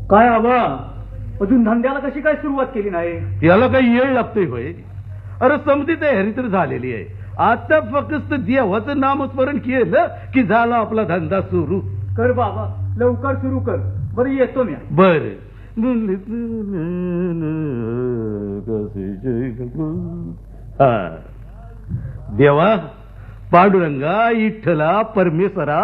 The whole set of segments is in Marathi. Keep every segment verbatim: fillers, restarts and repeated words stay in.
काय आबा अजून धंद्याला कशी काय सुरुवात केली नाही? त्याला काही येळ लागतोय होय? अरे समधी तयारी तर झालेली आहे. आता फक्त देवाचं नामस्मरण केलं की झाला आपला धंदा सुरू. कर बाबा लवकर सुरू कर. बरं येतो मी. बर देवा पांडुरंगा विठ्ठला परमेश्वरा.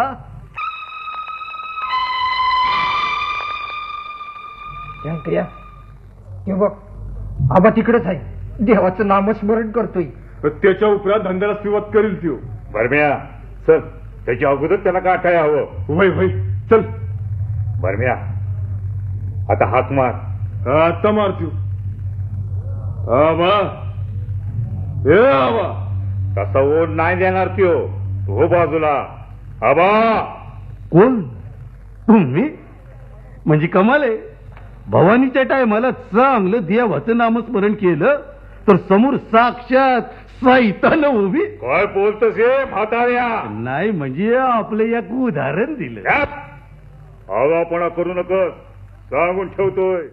व्यंकया हे बघ आबा तिकडेच आहे. देवाचं नामस्मरण करतोय. त्याच्या उपरात धंद्याला सुरुवात करील त्यो. बरम्या चल त्याच्या अगोदर त्याला गाठाय हवं. वय वय चल बरम्या आता हाक मार. आता मार त्यो. आबा ए आबा तसा ओढ नाही देणार त्यो. हो बाजूला. आबा कोण तुम्ही? म्हणजे कमाल आहे. भवानीच्या टायमाला चांगलं देवाचं नामस्मरण केलं तर समोर साक्षात सैतान उभी. काय बोलतोस हे म्हाताऱ्या? नाही म्हणजे आपलं एक उदाहरण दिलं. आवापणा करू नकोस सांगून ठेवतोय.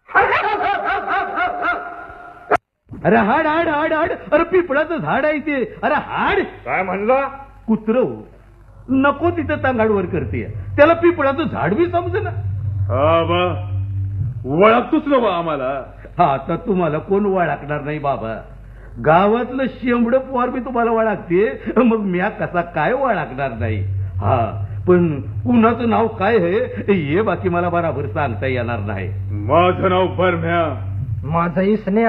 अरे हाड हाड हाड हाड. अरे पिपळाचं झाड आहे ते. अरे हाड. काय म्हणला? कुत्र नको तिथं तांगाडवर करते. त्याला पिपळाचं झाड बी समज ना. हा बा ओळखतोच ना बा आम्हाला. आता तुम्हाला कोण ओळखणार नाही बाबा. गावातलं शेंबड पोर बी तुम्हाला ओळखते. मग म्या कसा काय ओळखणार नाही. हा पण कुणाचं नाव काय आहे हे बाकी मला बराबर सांगता येणार नाही. माझं नाव बरम्या. माझाही स्नेह